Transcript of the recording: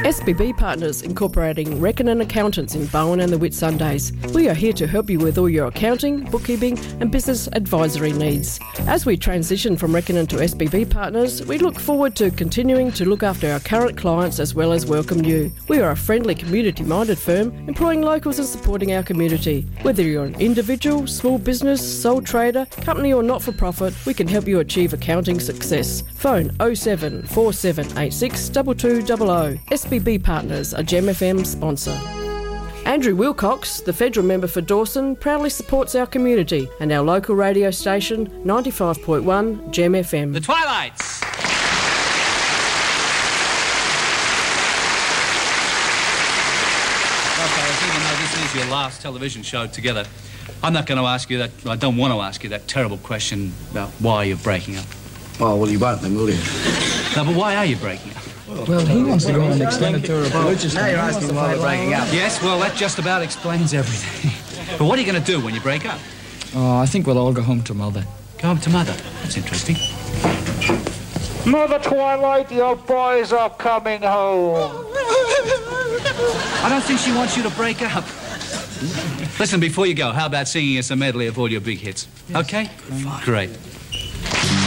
SBB Partners, incorporating Reckoning Accountants in Bowen and the Whitsundays. We are here to help you with all your accounting, bookkeeping and business advisory needs. As we transition from Reckoning to SBB Partners, we look forward to continuing to look after our current clients as well as welcome you. We are a friendly, community-minded firm employing locals and supporting our community. Whether you're an individual, small business, sole trader, company or not-for-profit, we can help you achieve accounting success. Phone 07 4786 2200. SBB Partners, a Gem FM sponsor. Andrew Wilcox, the federal member for Dawson, proudly supports our community and our local radio station, 95.1 Gem FM. The Twilights! Okay, even though this is your last television show together, I'm not going to ask you that, I don't want to ask you that terrible question about why you're breaking up. Oh, well, you won't then, will you? No, but why are you breaking up? Well, he wants to go on an extended tour of religious. Now you're asking why we're breaking up. Yes, well, that just about explains everything. But what are you going to do when you break up? Oh, I think we'll all go home to Mother. Go home to Mother. That's interesting. Mother Twilight, your boys are coming home. I don't think she wants you to break up. Listen, before you go, how about singing us a medley of all your big hits? Okay? Fine. Great.